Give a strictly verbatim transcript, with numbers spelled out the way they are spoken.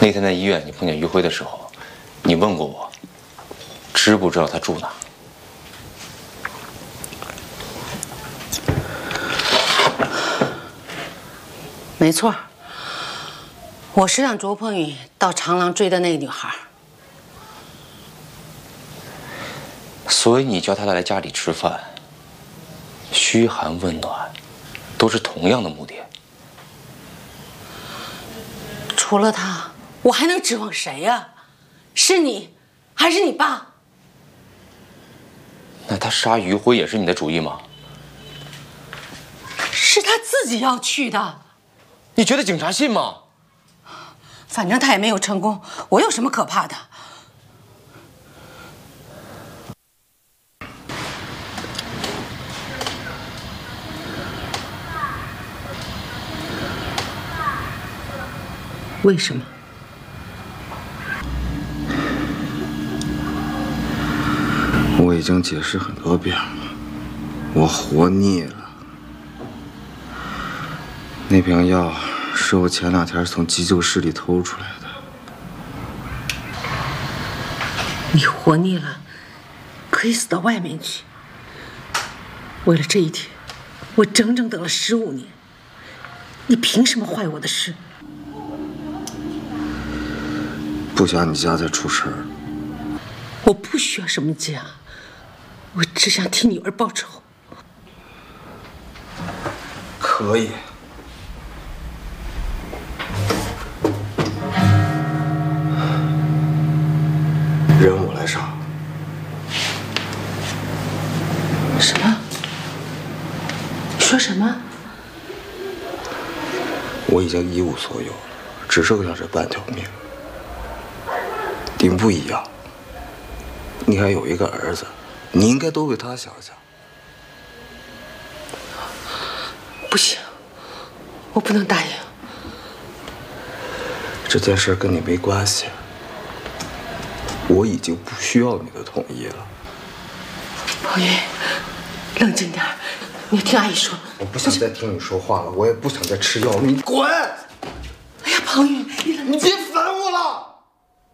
那天在医院你碰见于辉的时候，你问过我，知不知道他住哪？ 没错，我是让卓鹏宇到长廊追的那个女孩。 所以你叫他来家里吃饭，嘘寒问暖，都是同样的目的。 除了他，我还能指望谁呀？是你，还是你爸？ 那他杀于辉也是你的主意吗？ 是他自己要去的。 你觉得警察信吗？ 反正他也没有成功，我有什么可怕的？为什么？ 我已经解释很多遍了，我活腻了。那瓶药是我前两天从急救室里偷出来的。 你活腻了，可以死到外面去。为了这一天，我整整等了十五年。你凭什么坏我的事？ 不想你家再出事儿。 我不需要什么家，我只想替女儿报仇。 可以。任务来上。 什么？你说什么？ 我已经一无所有，只剩下这半条命。你不一样，你还有一个儿子，你应该多为他想想。 不行，我不能答应。 这件事跟你没关系，我已经不需要你的同意了。 彭宇，冷静点，你听阿姨说。 我不想再听你说话了，我也不想再吃药，你滚！ 哎呀，彭宇，你冷静。 你别